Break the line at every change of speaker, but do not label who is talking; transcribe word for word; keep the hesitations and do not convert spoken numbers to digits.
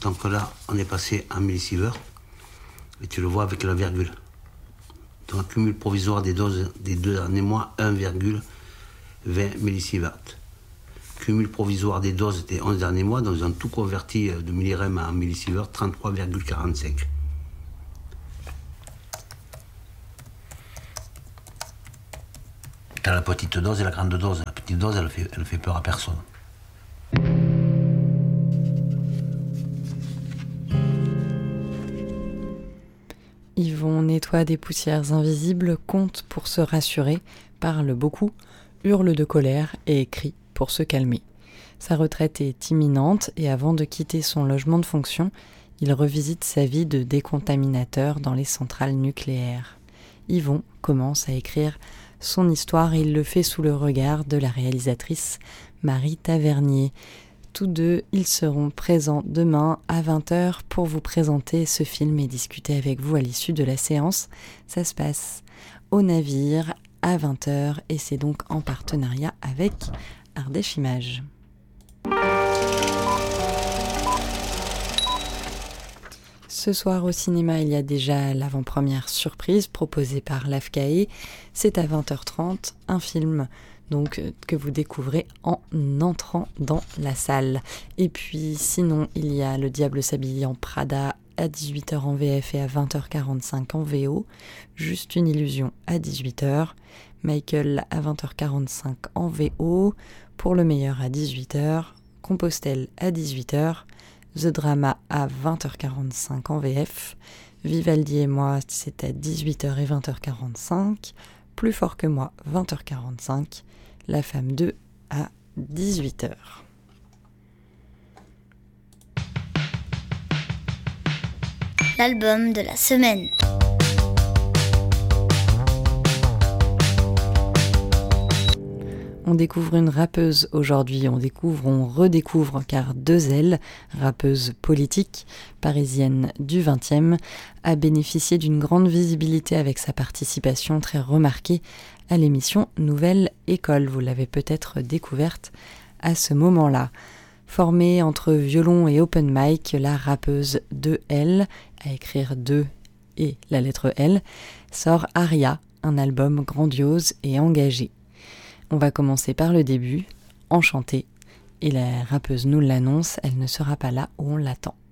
Tant que là, on est passé en millisieverts, et tu le vois avec la virgule. Donc, cumul provisoire des doses des deux derniers mois, un virgule vingt millisieverts. Cumul provisoire des doses des onze derniers mois, dans un tout converti de millirem en millisieverts, trente-trois virgule quarante-cinq. T'as la petite dose et la grande dose. La petite dose, elle fait, elle fait peur à personne.
Yvon nettoie des poussières invisibles, compte pour se rassurer, parle beaucoup, hurle de colère et crie pour se calmer. Sa retraite est imminente et avant de quitter son logement de fonction, il revisite sa vie de décontaminateur dans les centrales nucléaires. Yvon commence à écrire son histoire et il le fait sous le regard de la réalisatrice Marie Tavernier. Tous deux, ils seront présents demain à vingt heures pour vous présenter ce film et discuter avec vous à l'issue de la séance. Ça se passe au navire à vingt heures et c'est donc en partenariat avec Ardèche Images. Ce soir au cinéma, il y a déjà l'avant-première surprise proposée par l'A F C A E. C'est à vingt heures trente, un film donc que vous découvrez en entrant dans la salle. Et puis sinon, il y a Le Diable s'habille en Prada à dix-huit heures en V F et à vingt heures quarante-cinq en V O. Juste une illusion à dix-huit heures. Michael à vingt heures quarante-cinq en V O. Pour le meilleur à dix-huit heures. Compostelle à dix-huit heures. The Drama à vingt heures quarante-cinq en V F. Vivaldi et moi, c'est à dix-huit heures et vingt heures quarante-cinq. Plus fort que moi, vingt heures quarante-cinq. La Femme deux à dix-huit heures.
L'album de la semaine.
On découvre une rappeuse aujourd'hui, on découvre, on redécouvre, car Deux-Elle, rappeuse politique, parisienne du vingtième, a bénéficié d'une grande visibilité avec sa participation très remarquée à l'émission Nouvelle École. Vous l'avez peut-être découverte à ce moment-là. Formée entre violon et open mic, la rappeuse Deux-Elle, à écrire deux et la lettre L, sort Aria, un album grandiose et engagé. On va commencer par le début, Enchantée, et la rappeuse nous l'annonce, elle ne sera pas là où on l'attend.